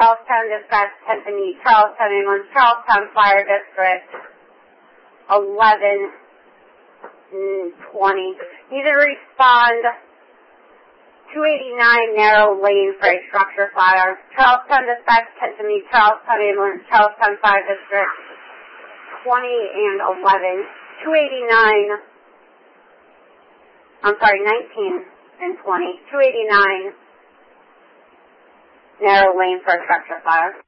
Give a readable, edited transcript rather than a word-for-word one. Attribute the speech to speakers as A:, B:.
A: Charlestown Dispatch, 10th and E, Charlestown Ambulance, Charlestown Fire District, 11:20. Need to respond 289 narrow lane for a structure fire. Charlestown Dispatch, 10th and E, Charlestown Ambulance, Charlestown Fire District, 20 and 11. 289, 19 and 20. 289 narrow lane for a structure fire.